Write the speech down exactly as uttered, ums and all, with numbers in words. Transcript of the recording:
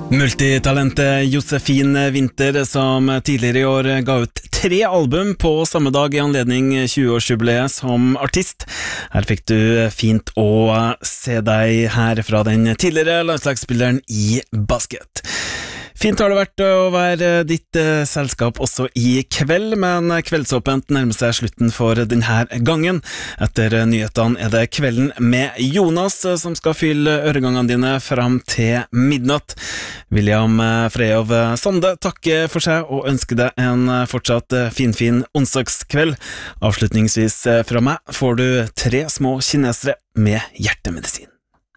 Multitalentet Josefine Winther, som tidligere i år ga ut tre album på samme dag i anledning tjue-årsjubileet som artist. Her fikk du fint å se deg her fra den tidligere landslagsspilleren i basket. Fint har det vært å være ditt eh, selskap også i kveld, men Kveldsåpent nærmer seg slutten for denne gangen. Etter nyhetene er det Kvelden med Jonas som skal fylle øregangene dine fram til midnatt. William Freyov Sande takker for seg og ønsker deg en fortsatt fin-fin onsdagskveld. Avslutningsvis fra meg får du tre små kinesere med hjertemedisin.